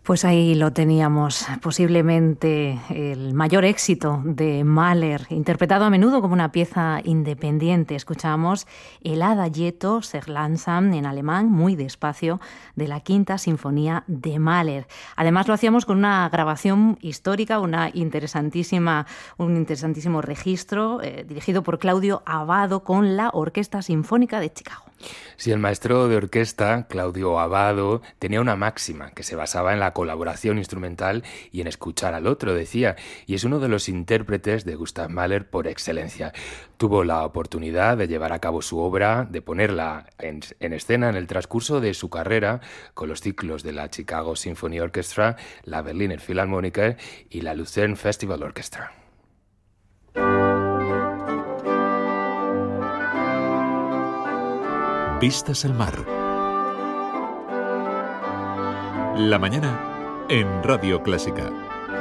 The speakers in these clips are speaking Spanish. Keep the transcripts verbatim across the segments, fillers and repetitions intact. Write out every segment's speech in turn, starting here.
Pues ahí lo teníamos, posiblemente el mayor éxito de Mahler, interpretado a menudo como una pieza independiente. Escuchamos el Adagietto sehr langsam en alemán, muy despacio, de la Quinta Sinfonía de Mahler. Además lo hacíamos con una grabación histórica, una interesantísima, un interesantísimo registro eh, dirigido por Claudio Abbado con la Orquesta Sinfónica de Chicago. Sí, el maestro de orquesta, Claudio Abbado, tenía una máxima que se basaba en la colaboración instrumental y en escuchar al otro, decía, y es uno de los intérpretes de Gustav Mahler por excelencia. Tuvo la oportunidad de llevar a cabo su obra, de ponerla en, en escena en el transcurso de su carrera con los ciclos de la Chicago Symphony Orchestra, la Berliner Philharmoniker y la Lucerne Festival Orchestra. Vistas al mar. La mañana en Radio Clásica.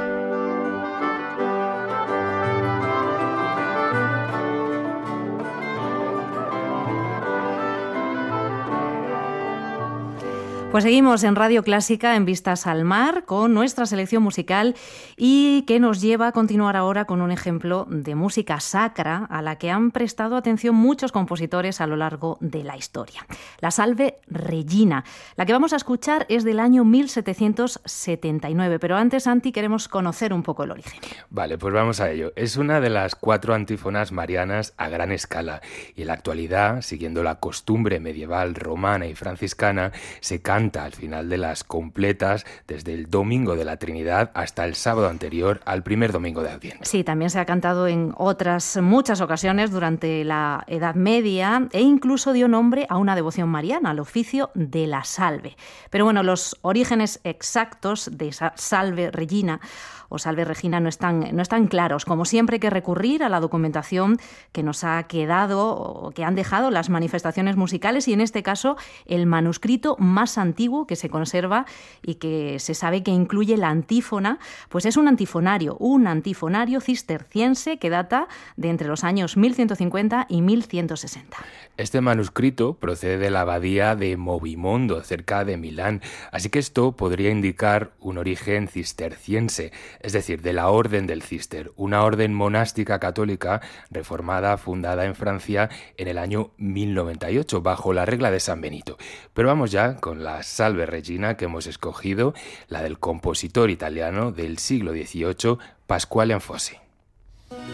Pues seguimos en Radio Clásica, en Vistas al Mar, con nuestra selección musical y que nos lleva a continuar ahora con un ejemplo de música sacra a la que han prestado atención muchos compositores a lo largo de la historia. La Salve Regina. La que vamos a escuchar es del año mil setecientos setenta y nueve, pero antes, Santi, queremos conocer un poco el origen. Vale, pues vamos a ello. Es una de las cuatro antífonas marianas a gran escala y en la actualidad, siguiendo la costumbre medieval romana y franciscana, se canta al final de las completas desde el Domingo de la Trinidad hasta el sábado anterior al primer domingo de Adviento. Sí, también se ha cantado en otras muchas ocasiones durante la Edad Media e incluso dio nombre a una devoción mariana, al oficio de la Salve. Pero bueno, los orígenes exactos de esa Salve Regina o Salve Regina no están, no están claros. Como siempre hay que recurrir a la documentación que nos ha quedado o que han dejado las manifestaciones musicales y en este caso el manuscrito más antiguo que se conserva y que se sabe que incluye la antífona, pues es un antifonario, un antifonario cisterciense que data de entre los años mil ciento cincuenta y mil ciento sesenta. Este manuscrito procede de la abadía de Movimondo, cerca de Milán, así que esto podría indicar un origen cisterciense, es decir, de la Orden del Cister, una orden monástica católica reformada, fundada en Francia en el año mil noventa y ocho, bajo la regla de San Benito. Pero vamos ya con la Salve Regina que hemos escogido, la del compositor italiano del siglo dieciocho, Pasquale Anfossi.